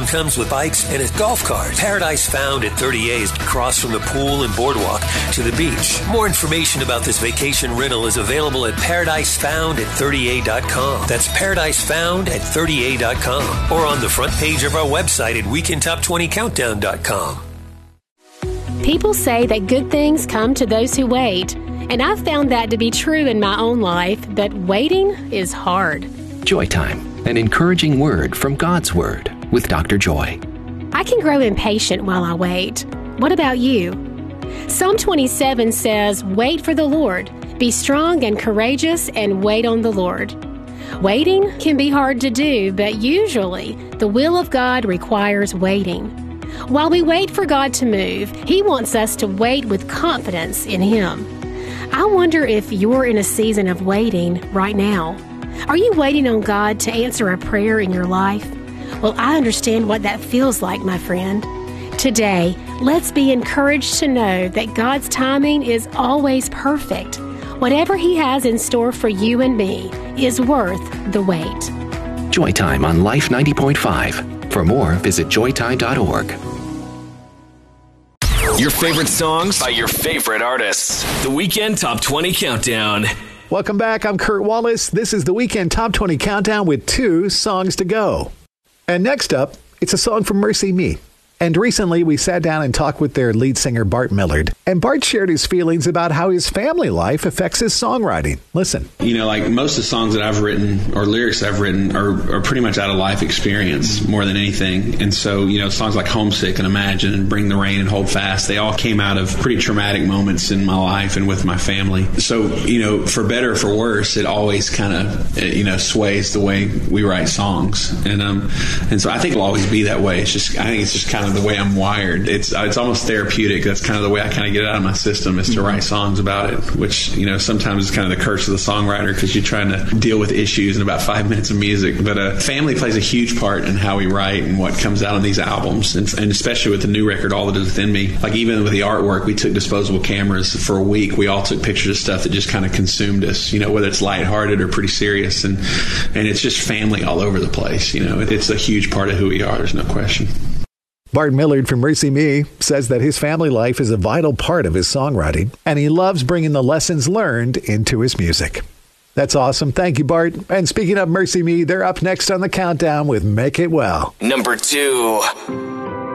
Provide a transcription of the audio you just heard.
even comes with bikes and a golf cart. Paradise Found at 30A is across from the pool and boardwalk to the beach. More information about this vacation rental is available at ParadiseFound@30A.com. That's ParadiseFound@30A.com, or on the front page of our website at WeekendTop20Countdown.com. People say that good things come to those who wait, and I've found that to be true in my own life, but waiting is hard. Joy Time, an encouraging word from God's Word with Dr. Joy. I can grow impatient while I wait. What about you? Psalm 27 says, "Wait for the Lord. Be strong and courageous and wait on the Lord." Waiting can be hard to do, but usually the will of God requires waiting. While we wait for God to move, He wants us to wait with confidence in Him. I wonder if you're in a season of waiting right now. Are you waiting on God to answer a prayer in your life? Well, I understand what that feels like, my friend. Today, let's be encouraged to know that God's timing is always perfect. Whatever He has in store for you and me is worth the wait. Joy Time on Life 90.5. For more, visit joytime.org. Your favorite songs by your favorite artists. The Weekend Top 20 Countdown. Welcome back. I'm Kurt Wallace. This is the Weekend Top 20 Countdown with 2 songs to go. And next up, it's a song from Mercy Me. And recently, we sat down and talked with their lead singer, Bart Millard. And Bart shared his feelings about how his family life affects his songwriting. Listen. You know, like most of the songs that I've written or lyrics I've written are pretty much out of life experience more than anything. And so, you know, songs like Homesick and Imagine and Bring the Rain and Hold Fast, they all came out of pretty traumatic moments in my life and with my family. So, you know, for better or for worse, it always kind of, you know, sways the way we write songs. And so I think it'll always be that way. I think it's just kind of the way I'm wired. It's almost therapeutic. That's kind of the way I kind of get it out of my system, is to write songs about it, which, you know, sometimes is kind of the curse of the songwriter because you're trying to deal with issues in about 5 minutes of music. But family plays a huge part in how we write and what comes out on these albums, and especially with the new record, All That Is Within Me. Like even with the artwork, we took disposable cameras for a week. We all took pictures of stuff that just kind of consumed us, you know, whether it's lighthearted or pretty serious, and it's just family all over the place. You know, it's a huge part of who we are. There's no question. Bart Millard from Mercy Me says that his family life is a vital part of his songwriting, and he loves bringing the lessons learned into his music. That's awesome. Thank you, Bart. And speaking of Mercy Me, they're up next on the countdown with Make It Well. Number 2.